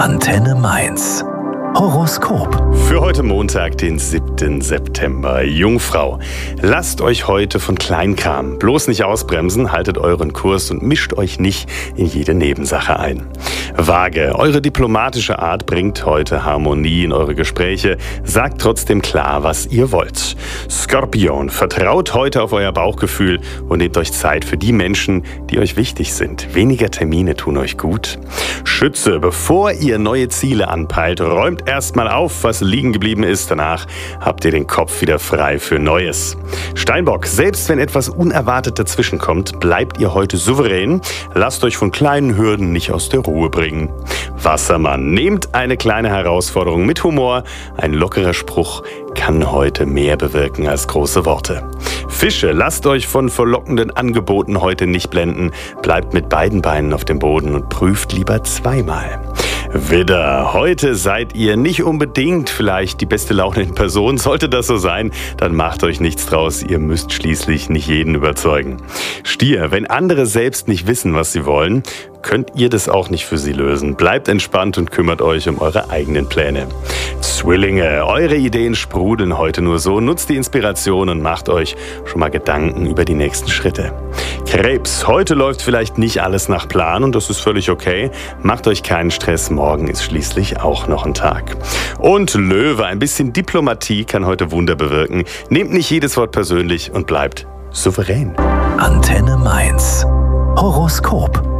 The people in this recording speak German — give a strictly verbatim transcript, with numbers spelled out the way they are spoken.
Antenne Mainz. Horoskop. Für heute Montag, den siebten September. Jungfrau, lasst euch heute von Kleinkram bloß nicht ausbremsen, haltet euren Kurs und mischt euch nicht in jede Nebensache ein. Waage, eure diplomatische Art bringt heute Harmonie in eure Gespräche, sagt trotzdem klar, was ihr wollt. Skorpion, vertraut heute auf euer Bauchgefühl und nehmt euch Zeit für die Menschen, die euch wichtig sind. Weniger Termine tun euch gut. Schütze, bevor ihr neue Ziele anpeilt, räumt erstmal auf, was liegen geblieben ist. Danach habt ihr den Kopf wieder frei für Neues. Steinbock, selbst wenn etwas unerwartet dazwischenkommt, bleibt ihr heute souverän. Lasst euch von kleinen Hürden nicht aus der Ruhe bringen. Wassermann, nehmt eine kleine Herausforderung mit Humor. Ein lockerer Spruch kann heute mehr bewirken als große Worte. Fische, lasst euch von verlockenden Angeboten heute nicht blenden. Bleibt mit beiden Beinen auf dem Boden und prüft lieber zweimal. Widder, heute seid ihr nicht unbedingt vielleicht die beste Laune in Person. Sollte das so sein, dann macht euch nichts draus. Ihr müsst schließlich nicht jeden überzeugen. Stier, wenn andere selbst nicht wissen, was sie wollen, könnt ihr das auch nicht für sie lösen. Bleibt entspannt und kümmert euch um eure eigenen Pläne. Zwillinge, eure Ideen sprudeln heute nur so. Nutzt die Inspiration und macht euch schon mal Gedanken über die nächsten Schritte. Krebs, heute läuft vielleicht nicht alles nach Plan und das ist völlig okay. Macht euch keinen Stress, morgen ist schließlich auch noch ein Tag. Und Löwe, ein bisschen Diplomatie kann heute Wunder bewirken. Nehmt nicht jedes Wort persönlich und bleibt souverän. Antenne Mainz. Horoskop.